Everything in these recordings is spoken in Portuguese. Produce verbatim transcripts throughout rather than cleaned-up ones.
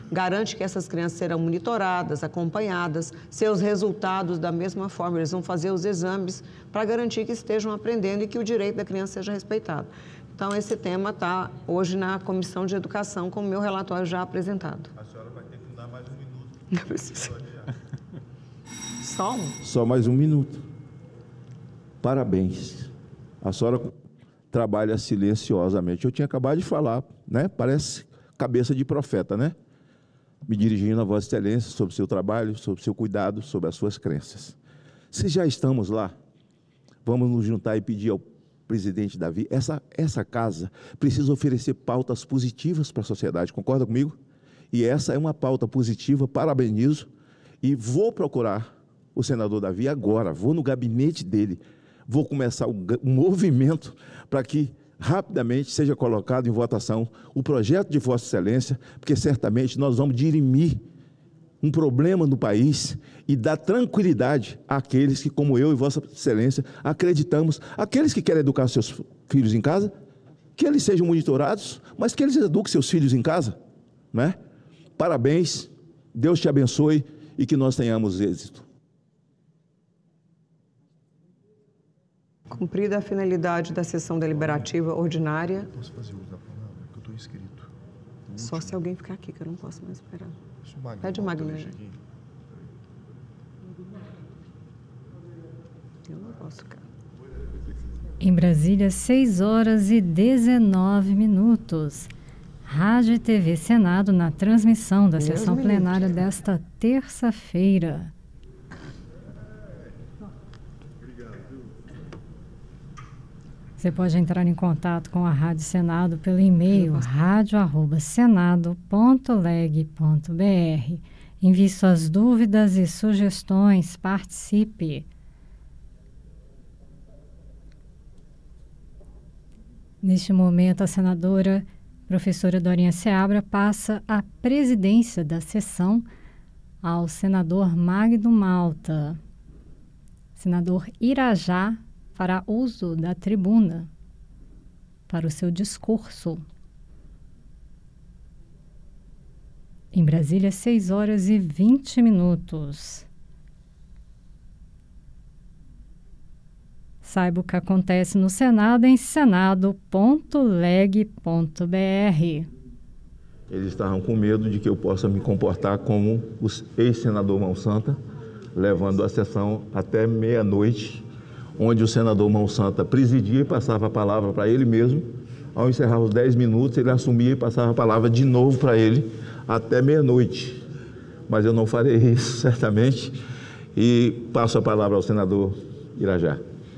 garante que essas crianças serão monitoradas, acompanhadas, seus resultados da mesma forma, eles vão fazer os exames para garantir que estejam aprendendo e que o direito da criança seja respeitado. Então, esse tema está hoje na Comissão de Educação, com o meu relatório já apresentado. A senhora vai ter que dar mais um minuto. Não precisa. Só um? Só mais um minuto. Parabéns. A senhora trabalha silenciosamente. Eu tinha acabado de falar, né? Parece cabeça de profeta, né? Me dirigindo a Vossa Excelência sobre o seu trabalho, sobre o seu cuidado, sobre as suas crenças. Se já estamos lá, vamos nos juntar e pedir ao presidente Davi, essa, essa casa precisa oferecer pautas positivas para a sociedade, concorda comigo? E essa é uma pauta positiva, parabenizo, e vou procurar o senador Davi agora, vou no gabinete dele, vou começar o, o movimento para que rapidamente seja colocado em votação o projeto de Vossa Excelência, porque certamente nós vamos dirimir um problema no país e dar tranquilidade àqueles que, como eu e Vossa Excelência, acreditamos, aqueles que querem educar seus filhos em casa, que eles sejam monitorados, mas que eles eduquem seus filhos em casa, né? Parabéns, Deus te abençoe e que nós tenhamos êxito. Cumprida a finalidade da sessão deliberativa ordinária. Posso fazer uso da palavra? Que eu estou inscrito. Só se alguém ficar aqui, que eu não posso mais esperar. Pede o Magno. Eu não posso ficar. Em Brasília, seis horas e dezenove minutos. Rádio e T V Senado na transmissão da Deus sessão me plenária livre. desta terça-feira. Você pode entrar em contato com a Rádio Senado pelo e-mail rádio arroba senado ponto leg ponto br. Envie suas dúvidas e sugestões, participe. Neste momento, a senadora professora Dorinha Seabra passa a presidência da sessão ao senador Magno Malta. Senador Irajá fará uso da tribuna para o seu discurso. Em Brasília, seis horas e vinte minutos. Saiba o que acontece no Senado em senado ponto leg ponto br. Eles estavam com medo de que eu possa me comportar como o ex-senador Mão Santa, levando a sessão até meia-noite, onde o senador Mão Santa presidia e passava a palavra para ele mesmo. Ao encerrar os dez minutos, ele assumia e passava a palavra de novo para ele até meia-noite. Mas eu não farei isso, certamente, e passo a palavra ao senador Irajá.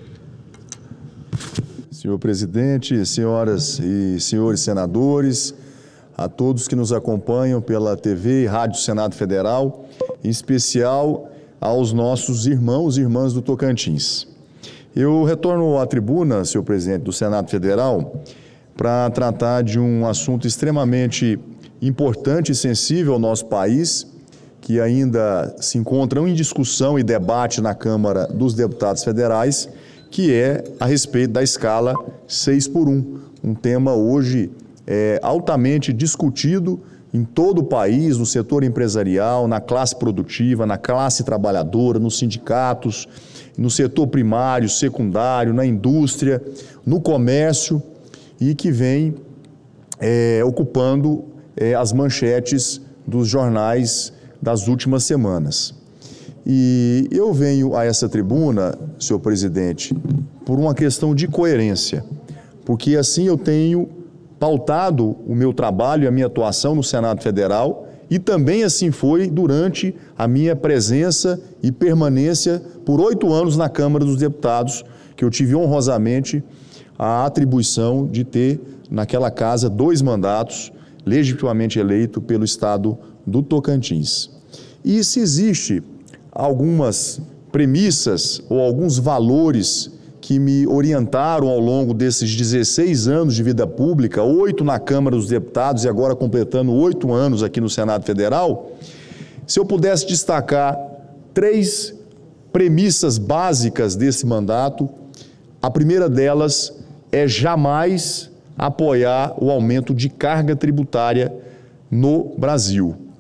Senhor presidente, senhoras e senhores senadores, a todos que nos acompanham pela T V e Rádio Senado Federal, em especial aos nossos irmãos e irmãs do Tocantins. Eu retorno à tribuna, senhor presidente do Senado Federal, para tratar de um assunto extremamente importante e sensível ao nosso país, que ainda se encontram em discussão e debate na Câmara dos Deputados Federais, que é a respeito da escala seis por um, um tema hoje é, altamente discutido em todo o país, no setor empresarial, na classe produtiva, na classe trabalhadora, nos sindicatos, no setor primário, secundário, na indústria, no comércio, e que vem é, ocupando é, as manchetes dos jornais das últimas semanas. E eu venho a essa tribuna, senhor presidente, por uma questão de coerência, porque assim eu tenho pautado o meu trabalho e a minha atuação no Senado Federal, e também assim foi durante a minha presença e permanência por oito anos na Câmara dos Deputados, que eu tive honrosamente a atribuição de ter naquela casa dois mandatos legitimamente eleito pelo Estado do Tocantins. E se existe algumas premissas ou alguns valores que me orientaram ao longo desses dezesseis anos de vida pública, oito na Câmara dos Deputados e agora completando oito anos aqui no Senado Federal, se eu pudesse destacar três premissas básicas desse mandato, a primeira delas é jamais apoiar o aumento de carga tributária no Brasil.